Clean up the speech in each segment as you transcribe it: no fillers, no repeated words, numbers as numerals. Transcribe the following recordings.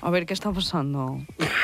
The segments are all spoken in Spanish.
A ver, ¿qué está pasando?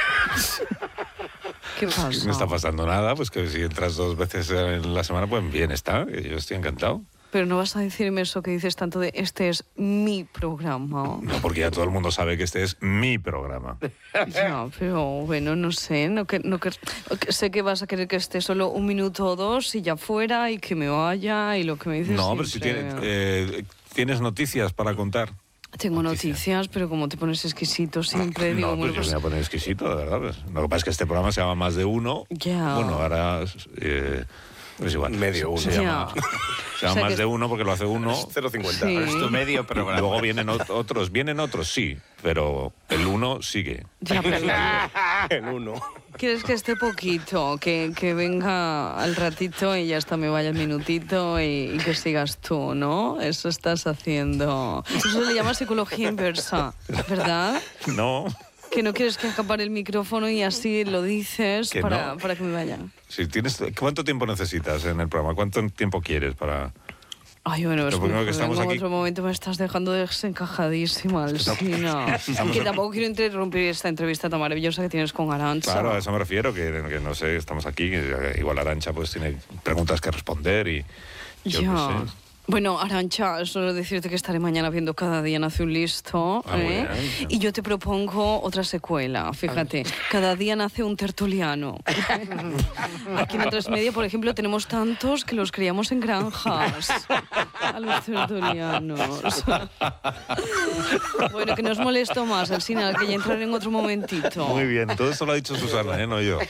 ¿Qué pasa? No está pasando nada, pues que si entras 2 veces en la semana, pues bien está, yo estoy encantado. Pero no vas a decirme eso que dices tanto de este es mi programa. No, porque ya todo el mundo sabe que este es mi programa. Ya, pero bueno, no sé, sé que vas a querer que esté solo 1 minuto o 2 y ya fuera y que me vaya y lo que me dices No, siempre. pero si tienes noticias para contar. Tengo noticias, pero como te pones exquisito siempre, digo... No, bueno, pues yo me voy a poner exquisito, de verdad. Pues. Lo que pasa es que este programa se llama Más de Uno. Ya. Bueno, ahora... es igual. Medio uno. Se llama O sea Más que- de Uno porque lo hace uno. 0,50. Sí. Es tu medio programa. Luego vienen otros. Vienen otros, sí, pero el uno sigue. Ya, pero El uno. ¿quieres que esté poquito? Que venga al ratito y ya hasta me vaya el minutito y que sigas tú, ¿no? Eso estás haciendo. Eso se le llama psicología inversa, ¿verdad? No. Que no quieres que acapare el micrófono y así lo dices Que para no. que me vaya. Si tienes, ¿cuánto tiempo necesitas en el programa? ¿Cuánto tiempo quieres para...? Ay, bueno, es Lo primero muy que estamos joder, en aquí- otro momento me estás dejando desencajadísima, Alsina. Que tampoco quiero interrumpir esta entrevista tan maravillosa que tienes con Arantxa. Claro, a eso me refiero, que no sé, estamos aquí, que igual Arantxa pues tiene preguntas que responder y... Yo Ya. qué sé. Bueno, Arantxa, solo decirte que estaré mañana viendo Cada día nace un listo. Ah, muy bien. Y yo te propongo otra secuela, fíjate. Cada día nace un tertuliano. Aquí en A3 Media, por ejemplo, tenemos tantos que los criamos en granjas. A los tertulianos. Bueno, que no os molesto más, Alsina, que ya entraré en otro momentito. Muy bien, todo esto lo ha dicho Susana, no yo.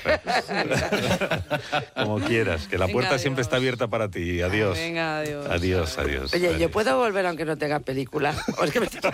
Como quieras, que la Venga, puerta siempre adiós. está abierta para ti. Adiós. Venga, adiós. Adiós, adiós. Oye, ¿yo adiós. puedo volver aunque no tenga película? ¿O es que me estoy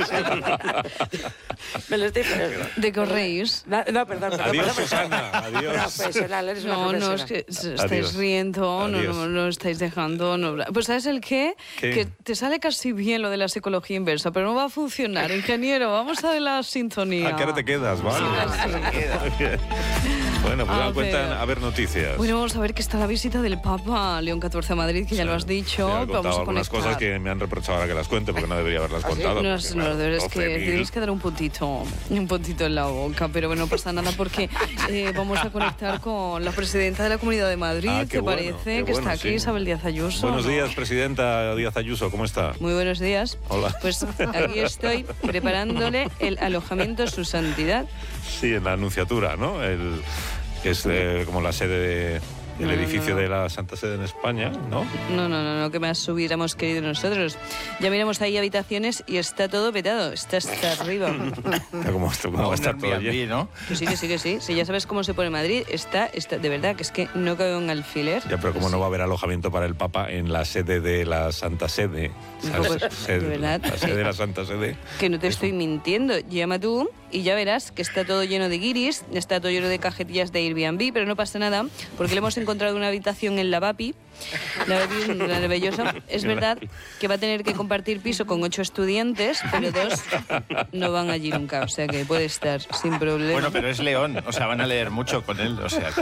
me lo estoy... ¿De qué os reís? No, perdón. Adiós, perdón. Susana, adiós. Profesional, eres una No, profesional. es que estáis Adiós. riendo, Adiós. no estáis dejando. No. Pues ¿sabes el qué? ¿Qué? Que te sale casi bien lo de la psicología inversa, pero no va a funcionar. Ingeniero, vamos a ver la sintonía. ¿A qué hora te quedas? Vale. Sí. Bueno, pues A me cuentan ver. a ver noticias. Bueno, vamos a ver que está la visita del Papa León XIV a Madrid, que ya lo has dicho. Me han Vamos contado a algunas conectar. cosas que me han reprochado ahora que las cuente, porque no debería haberlas ¿Ah, sí? contado. No, porque, no, claro, de verdad es que 12.000. tienes que dar un puntito en la boca, pero bueno, no pasa nada porque vamos a conectar con la presidenta de la Comunidad de Madrid, Ah, qué ¿te bueno, parece? qué Que está bueno, aquí, sí. Isabel Díaz Ayuso. Buenos ¿no? días, presidenta Díaz Ayuso, ¿cómo está? Muy buenos días. Hola. Pues aquí estoy preparándole el alojamiento a su santidad. Sí, en la Anunciatura, ¿no? Que es como la sede del No, edificio no. de la Santa Sede en España, ¿no? No, que más hubiéramos querido nosotros. Ya miramos ahí habitaciones y está todo vetado, está hasta arriba. ¿Cómo va a estar todo lleno? ¿no? Que sí. Si ya sabes cómo se pone Madrid, está, de verdad, que es que no cabe un alfiler. Ya, pero como no va a haber alojamiento para el Papa en la sede de la Santa Sede. ¿sabes? Pues, de verdad, La sede de la Santa Sede. Que no te estoy mintiendo. Llama tú y ya verás que está todo lleno de guiris, está todo lleno de cajetillas de Airbnb, pero no pasa nada, porque le hemos encontrado una habitación en la Bapi. La Bapi es maravillosa. Es verdad que va a tener que compartir piso con 8 estudiantes, pero 2 no van allí nunca, o sea que puede estar sin problema. Bueno, pero es León, o sea, van a leer mucho con él, o sea que...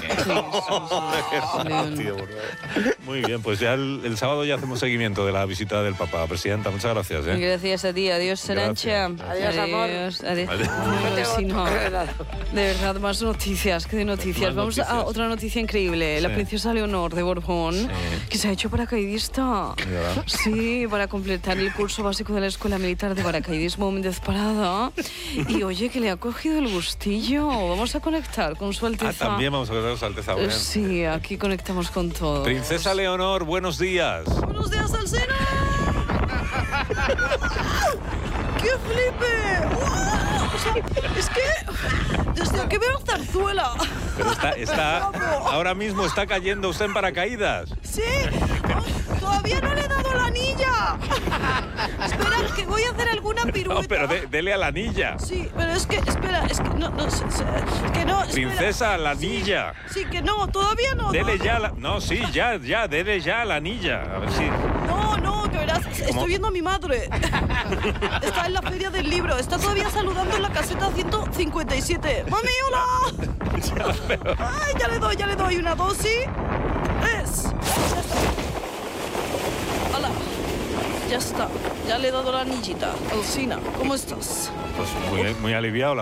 León. Tío, por favor. Muy bien, pues ya el sábado ya hacemos seguimiento de la visita del Papa. Presidenta, muchas gracias. Gracias a ti, adiós, Arantxa. Adiós, amor. Adiós. Adiós. Ay, sí, no. De verdad, más noticias, que de noticias. Más Vamos a noticias. otra noticia increíble. La Sí. princesa Leonor de Borbón, que se ha hecho paracaidista. ¿Verdad? Sí, para completar el curso básico de la Escuela Militar de Paracaidismo Méndez Parada. Y oye, que le ha cogido el gustillo. Vamos a conectar con su Ah, Alteza. también vamos a ver a su Alteza. Bien. Sí, aquí conectamos con todo. Princesa Leonor, buenos días. ¡Buenos días, Alsina! ¡Qué flipe! ¡Wow! O sea, es que desde que veo Zarzuela... Pero está ahora mismo está cayendo usted en paracaídas. ¡Sí! ¡Oh, todavía no le he dado la anilla! Espera, que voy a hacer alguna pirueta. No, pero dele a la anilla. Sí, pero es que, espera, es que no, es que no, espera. Princesa, la anilla. Sí, que no, todavía no. Dele todavía. ya la... No, sí, ya, dele ya a la anilla. A ver si... No, que verás, estoy viendo a mi madre. Está en la feria del libro, está todavía saludando en la caseta 157. ¡Mami, hola! ¡Ay, ya le doy una dosis! ¡Es! Ya está. ¡Hala! Ya está, ya le he dado la anillita. Alsina, ¿cómo estás? Pues muy aliviado.